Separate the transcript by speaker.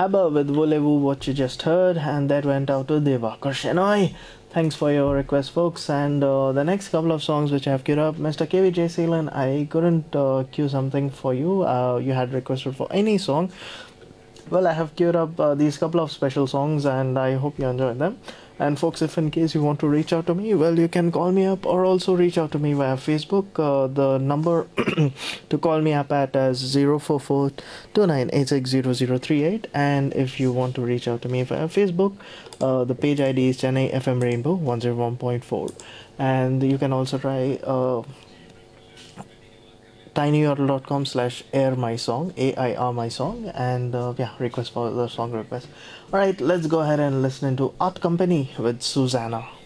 Speaker 1: ABBA with Voulez-vous, what you just heard, and that went out to Devakar Shenoy. Thanks for your request, folks. And the next couple of songs which I have queued up, Mr. KVJ Sealan, I couldn't queue something for you. You had requested for any song. Well, I have queued up these couple of special songs, and I hope you enjoyed them. And folks, if in case you want to reach out to me, well, you can call me up or also reach out to me via Facebook. The number to call me up at is 04429860038. And if you want to reach out to me via Facebook, the page ID is Chennai FM Rainbow 101.4. And you can also try tinyurl.com/air my song, AIR my song, and yeah, request for the song request. All right, let's go ahead and listen to Art Company with Susanna.